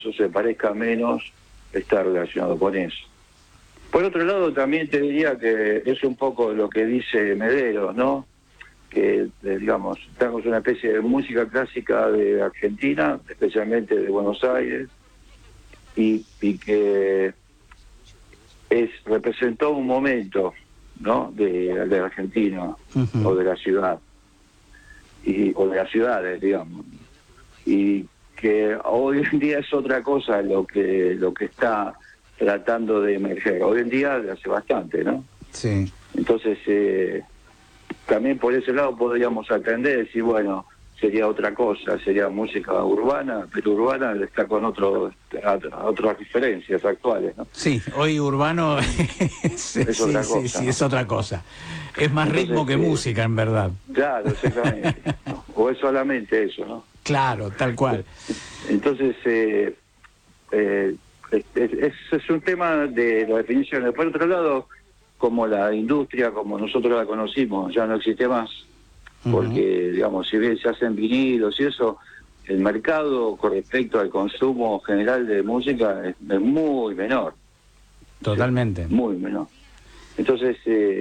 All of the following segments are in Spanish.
se parezca menos, está relacionado con eso. Por otro lado, también te diría que es un poco lo que dice Mederos, ¿no? Que, digamos, tenemos una especie de música clásica de Argentina, especialmente de Buenos Aires, y que representó un momento, ¿no? de Argentina, o de la ciudad, o de las ciudades, digamos. Y que hoy en día es otra cosa lo que está tratando de emerger. Hoy en día hace bastante, ¿no? Sí. Entonces, también por ese lado podríamos atender, decir, bueno, sería otra cosa, sería música urbana, pero urbana está con otras referencias actuales, ¿no? Sí, hoy urbano es otra cosa, sí, ¿no? es otra cosa. Es más Entonces, ritmo que música, en verdad. Claro, exactamente. O es solamente eso, ¿no? Claro, tal cual. Entonces, es un tema de las definiciones. Por otro lado, como la industria, como nosotros la conocimos, ya no existe más, porque, digamos, si bien se hacen vinilos y eso, el mercado con respecto al consumo general de música es muy menor. Totalmente. Muy menor. Entonces,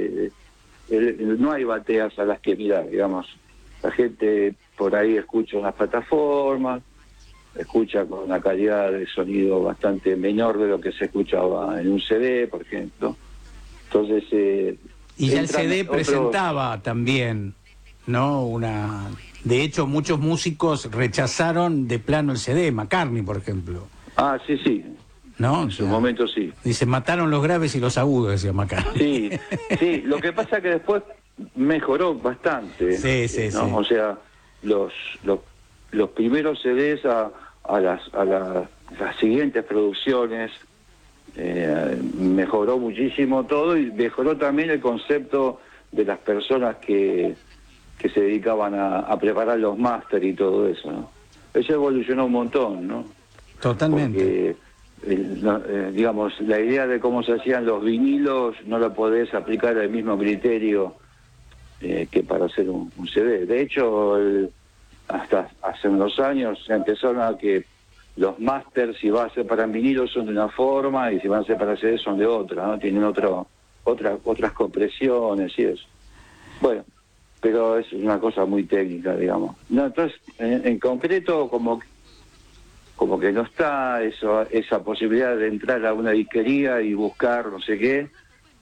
no hay bateas a las que mirar, digamos. La gente por ahí escucha unas plataformas, escucha con una calidad de sonido bastante menor de lo que se escuchaba en un CD, por ejemplo. Entonces, y ya el CD presentaba también, ¿no? De hecho, muchos músicos rechazaron de plano el CD, McCartney, por ejemplo. Ah, sí, sí. ¿No? En su momento sí. Dice, mataron los graves y los agudos, decía McCartney. Sí. Lo que pasa es que después mejoró bastante. Sí. O sea, los primeros CDs a las siguientes producciones mejoró muchísimo todo, y mejoró también el concepto de las personas que se dedicaban a preparar los máster y todo eso, ¿no? Eso evolucionó un montón, ¿no? Totalmente. Porque, digamos, la idea de cómo se hacían los vinilos no la podés aplicar al mismo criterio que para hacer un CD. De hecho, hasta hace unos años se empezaron a que los másters, si va a ser para vinilos, son de una forma, y si van a ser para CD son de otra, ¿no? Tienen otras compresiones y eso. Bueno, pero es una cosa muy técnica, digamos. No, entonces, en concreto, como que no está esa posibilidad de entrar a una disquería y buscar no sé qué.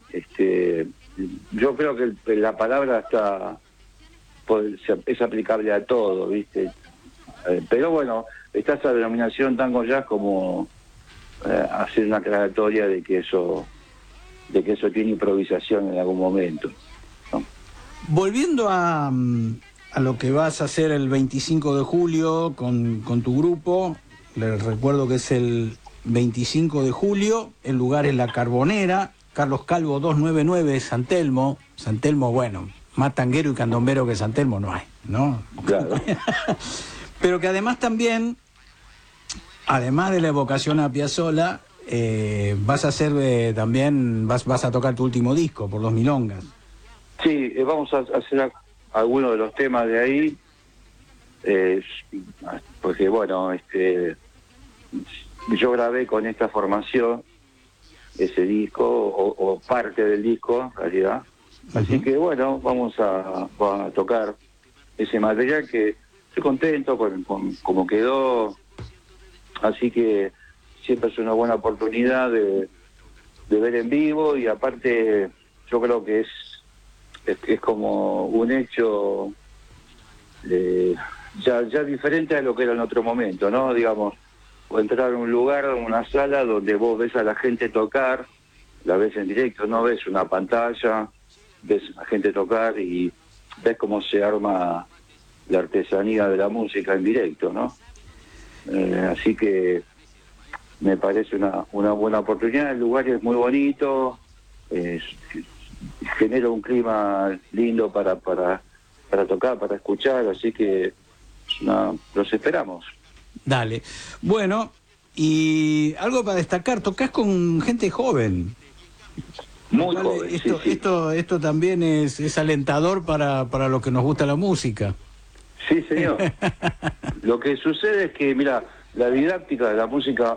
Yo creo que la palabra es aplicable a todo, ¿viste? Pero bueno, está esa denominación tango jazz como hacer una aclaratoria de que eso tiene improvisación en algún momento, ¿no? Volviendo a lo que vas a hacer el 25 de julio con tu grupo, les recuerdo que es el 25 de julio, el lugar es La Carbonera, Carlos Calvo 299, San Telmo. San Telmo, bueno, más tanguero y candombero que San Telmo no hay, ¿no? Claro. Pero que además también, además de la evocación a Piazzolla, vas a hacer también, vas a tocar tu último disco por Dos Milongas. Sí, vamos a hacer algunos de los temas de ahí, porque bueno, yo grabé con esta formación ese disco, o parte del disco, en realidad. Así que bueno, vamos a tocar ese material, que estoy contento con cómo quedó, así que siempre es una buena oportunidad de ver en vivo, y aparte yo creo que es como un hecho ya diferente a lo que era en otro momento, ¿no? Digamos, o entrar a un lugar, a una sala donde vos ves a la gente tocar, la ves en directo, no ves una pantalla, ves a la gente tocar y ves cómo se arma la artesanía de la música en directo, ¿no? Así que me parece una buena oportunidad. El lugar es muy bonito, genera un clima lindo para tocar, para escuchar, así que los esperamos. Dale. Bueno, y algo para destacar, tocas con gente joven. Muy joven, sí. Esto también es alentador para los que nos gusta la música. Sí, señor. Lo que sucede es que, mira, la didáctica de la música